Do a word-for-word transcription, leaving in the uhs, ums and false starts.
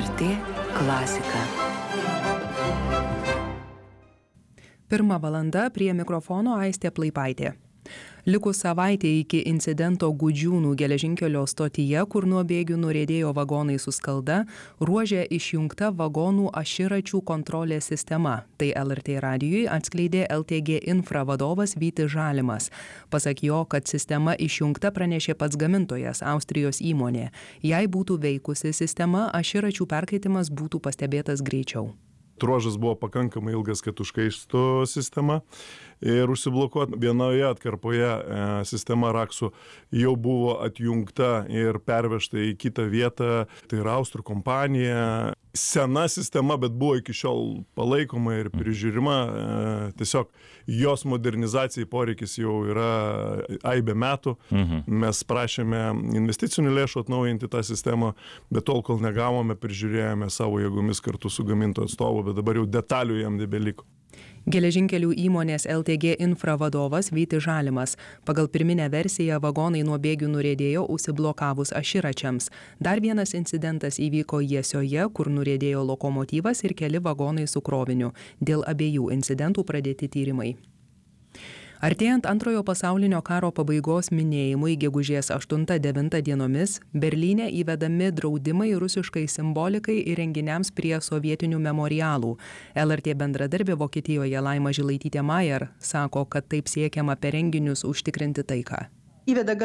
er tė klasika. Pirma valanda, prie mikrofono Aistė Plaipaitė. Likus savaitė iki incidento Gudžiūnų geležinkelio stotyje, kur nuo bėgių nuriedėjo vagonai su skalda, ruože išjungta vagonų aširačių kontrolės sistema. Tai L R T radijui atskleidė L T G Infra vadovas Vytis Žalimas. Pasak jo, kad sistema išjungta, pranešė pats gamintojas, Austrijos įmonė. Jei būtų veikusi sistema, aširačių perkaitimas būtų pastebėtas greičiau. Ruožas buvo pakankamai ilgas, kad užkaistų sistema ir užsiblokuot. Vienoje atkarpoje e, sistema raksų jau buvo atjungta ir pervežta į kitą vietą. Tai yra austrų kompanija. Sena sistema, bet buvo iki šiol palaikoma ir prižiūrima. E, tiesiog jos modernizacijai poreikis jau yra aibė metų. Mhm. Mes prašėme investicinių lėšų atnaujinti tą sistemą, bet tol, kol negavome, prižiūrėjome savo jėgomis kartu su gamintojo atstovu, bet dabar jau detalių jam nebeliko. Geležinkelių įmonės L T G Infra vadovas Vytis Žalimas. Pagal pirminę versiją vagonai nuo bėgių nuriedėjo užsiblokavus aširačiams. Dar vienas incidentas įvyko Jesioje, kur nuriedėjo lokomotyvas ir keli vagonai su kroviniu. Dėl abiejų incidentų pradėti tyrimai. Artėjant antrojo pasaulinio karo pabaigos minėjimui gegužės aštuntą devintą dienomis, Berlyne įvedami draudimai rusiškai simbolikai ir renginiams prie sovietinių memorialų. L R T bendradarbė Vokietijoje Laima Žilaitytė Majer sako, kad taip siekiama per renginius užtikrinti taiką. Įveda